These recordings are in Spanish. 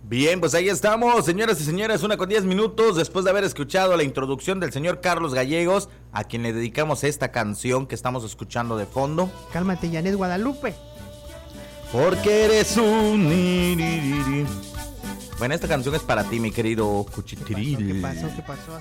Bien, pues ahí estamos, señoras y señores, 1:10 después de haber escuchado la introducción del señor Carlos Gallegos, a quien le dedicamos esta canción que estamos escuchando de fondo. Cálmate, Janet Guadalupe. Porque eres un... Bueno, esta canción es para ti, mi querido Cuchitiril. ¿Qué pasó?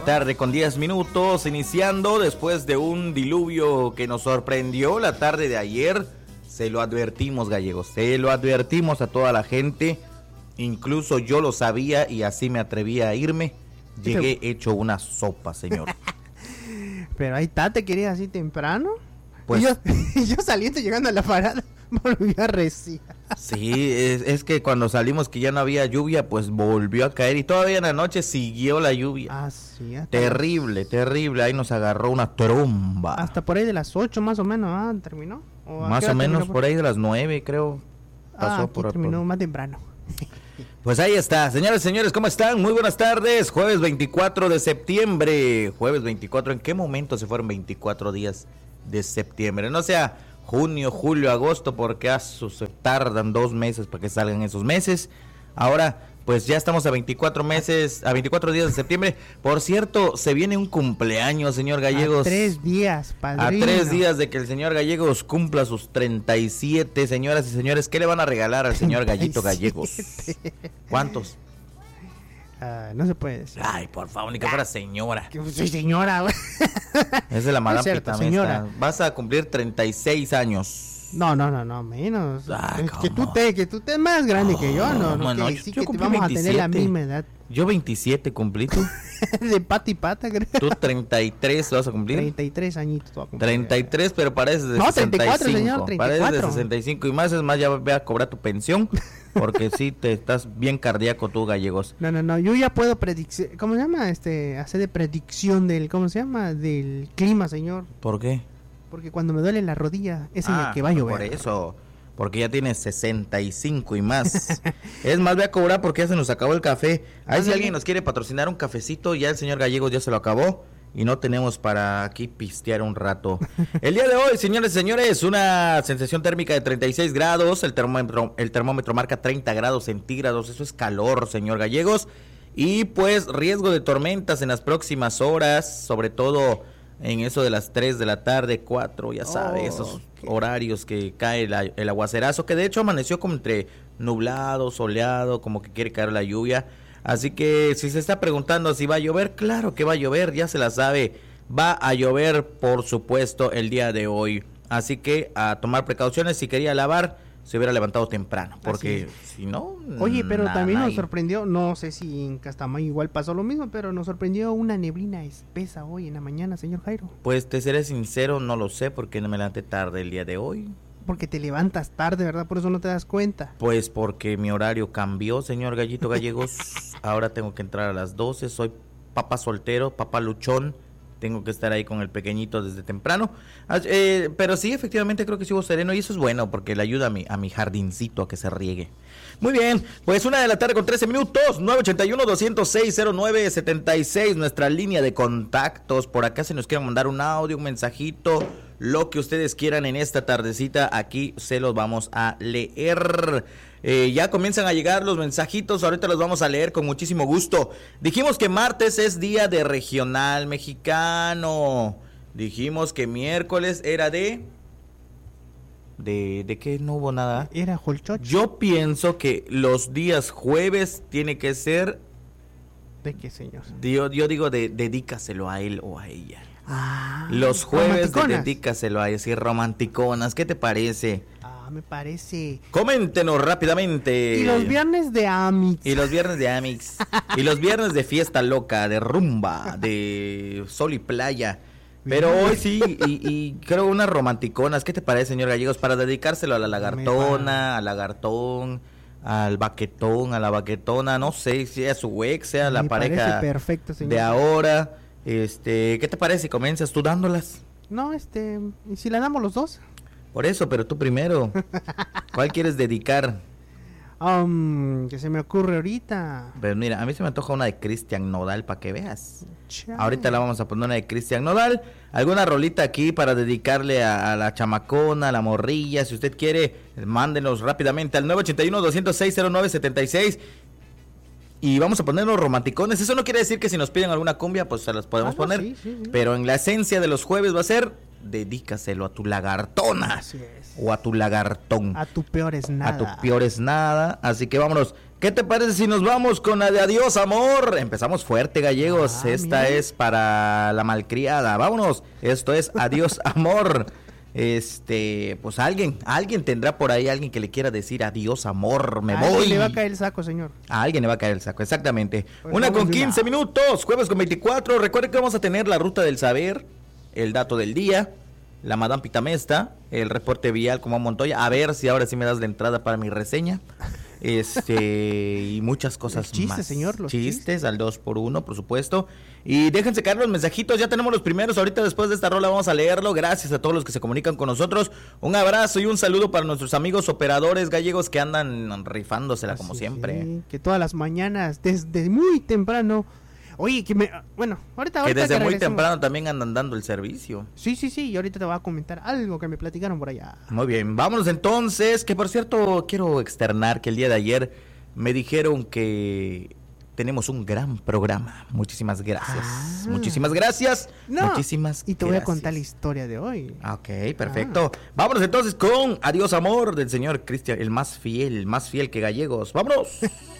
1:10 iniciando después de un diluvio que nos sorprendió la tarde de ayer. Se lo advertimos, Gallegos, se lo advertimos a toda la gente. Incluso yo lo sabía y así me atreví a irme. Llegué hecho una sopa, señor. Pero ahí está, te querías así temprano. Pues y yo saliendo, llegando a la parada, volví a reciar. Sí, es que cuando salimos que ya no había lluvia, pues volvió a caer y todavía en la noche siguió la lluvia. Ah, sí. Terrible, terrible. Ahí nos agarró una tromba. Hasta por ahí de las 8 más o menos, ¿terminó? Más o menos por ahí de las 9, creo. Pasó terminó más temprano. Pues ahí está, señores y señores, ¿cómo están? Muy buenas tardes, jueves 24 de septiembre, jueves 24, ¿en qué momento se fueron 24 días de septiembre? No sea junio, julio, agosto, porque se tardan 2 meses para que salgan esos meses. Ahora, pues ya estamos a 24 días de septiembre. Por cierto, se viene un cumpleaños, señor Gallegos. A 3 días, padrino. A 3 días de que el señor Gallegos cumpla sus 37, señoras y señores. ¿Qué le van a regalar al señor Gallito Gallegos? ¿Cuántos? No se puede decir. Ay, por favor, ni que fuera señora. Que soy señora, güey. Es de la madame cierto, señora. Vas a cumplir 36 años. No, menos. Que tú estés más grande que yo, bueno, que sí, que te vamos 27. A tener la misma edad. Yo 27 cumplí, tú. De pata y pata, creo. Tú 33 vas a cumplir. 33 añitos tú vas a cumplir. 33, pero pareces de 65. 34, señor, 34. Pareces de 65 y más, es más, ya voy a cobrar tu pensión. Porque sí, te estás bien cardíaco tú, Gallegos. No, yo ya puedo ¿cómo se llama? Hacer de predicción del, ¿cómo se llama? Del clima, señor. ¿Por qué? Porque cuando me duele la rodilla, es el que va a llover. Por eso, porque ya tienes 65 y más. Es más, voy a cobrar porque ya se nos acabó el café. Ahí si alguien nos quiere patrocinar un cafecito, ya el señor Gallegos ya se lo acabó. Y no tenemos para aquí pistear un rato. El día de hoy, señores y señores, una sensación térmica de 36 grados. El termómetro marca 30 grados centígrados. Eso es calor, señor Gallegos. Y pues riesgo de tormentas en las próximas horas, sobre todo en eso de las 3 de la tarde, 4, ya sabe, esos horarios que cae el aguacerazo, que de hecho amaneció como entre nublado, soleado, como que quiere caer la lluvia. Así que si se está preguntando si va a llover, claro que va a llover, ya se la sabe, va a llover por supuesto el día de hoy. Así que a tomar precauciones, si quería lavar, se hubiera levantado temprano, porque si no... Oye, pero también nos sorprendió, no sé si en Castamay igual pasó lo mismo, pero nos sorprendió una neblina espesa hoy en la mañana, señor Jairo. Pues te seré sincero, no lo sé, porque no me levanté tarde el día de hoy. Porque te levantas tarde, ¿verdad? Por eso no te das cuenta. Pues porque mi horario cambió, señor Gallito Gallegos. Ahora tengo que entrar a las 12, soy papá soltero, papá luchón. Tengo que estar ahí con el pequeñito desde temprano. Pero sí, efectivamente creo que sí hubo sereno y eso es bueno porque le ayuda a mi jardincito a que se riegue. Muy bien, pues 1:13 p.m, 981-206-0976, nuestra línea de contactos. Por acá si nos quieren mandar un audio, un mensajito, lo que ustedes quieran en esta tardecita, aquí se los vamos a leer. Ya comienzan a llegar los mensajitos, ahorita los vamos a leer con muchísimo gusto. Dijimos que martes es día de regional mexicano. Dijimos que miércoles era ¿de qué no hubo nada? Era Holchoch. Yo pienso que los días jueves tiene que ser... ¿De qué, señor? Yo digo dedícaselo a él o a ella. Los jueves dedícaselo a ella, romanticonas, ¿qué te parece? Me parece. Coméntenos rápidamente. Y los viernes de Amix. Y los viernes de fiesta loca, de rumba, de sol y playa. Pero hoy sí, y creo unas romanticonas. ¿Qué te parece, señor Gallegos? Para dedicárselo a la lagartona, al lagartón, al baquetón, a la baquetona, no sé, sea su ex, sea la pareja perfecto, señor. De ahora. ¿Qué te parece si comienzas tú dándolas? No, ¿y si la damos los dos? Por eso, pero tú primero. ¿Cuál quieres dedicar? Que se me ocurre ahorita. Pero mira, a mí se me antoja una de Cristian Nodal para que veas. Chao. Ahorita la vamos a poner una de Cristian Nodal. Alguna rolita aquí para dedicarle a la chamacona, a la morrilla. Si usted quiere, mándenos rápidamente al 981-206-0976. y vamos a ponernos romanticones. Eso no quiere decir que si nos piden alguna cumbia, pues se las podemos poner. Sí. Pero en la esencia de los jueves va a ser, dedícaselo a tu lagartona. Así es. O a tu lagartón. A tu peor es nada. A tu peor es nada. Así que vámonos. ¿Qué te parece si nos vamos con la de Adiós Amor? Empezamos fuerte, gallegos. Esta es para la malcriada. Vámonos. Esto es Adiós Amor. Pues alguien tendrá por ahí, alguien que le quiera decir adiós amor, me voy. A alguien le va a caer el saco, señor. A alguien le va a caer el saco, exactamente. Pues 1:15 minutos, jueves con 24. Recuerden que vamos a tener la ruta del saber, el dato del día, la Madame Pitamesta, el reporte vial como Montoya. A ver si ahora sí me das la entrada para mi reseña. Y muchas cosas más. Señor, los chistes al 2x1, por supuesto. Y déjense caer los mensajitos, ya tenemos los primeros. Ahorita después de esta rola vamos a leerlo. Gracias a todos los que se comunican con nosotros. Un abrazo y un saludo para nuestros amigos operadores gallegos que andan rifándosela como siempre. Sí, que todas las mañanas, desde muy temprano. Oye, ahorita que desde muy temprano también andan dando el servicio. Sí, y ahorita te voy a comentar algo que me platicaron por allá. Muy bien, vámonos entonces, que por cierto quiero externar que el día de ayer me dijeron que tenemos un gran programa. Muchísimas gracias. Muchísimas gracias. Y te voy a contar la historia de hoy. Ok, perfecto. Vámonos entonces con Adiós Amor del señor Cristian, el más fiel que gallegos. ¡Vámonos!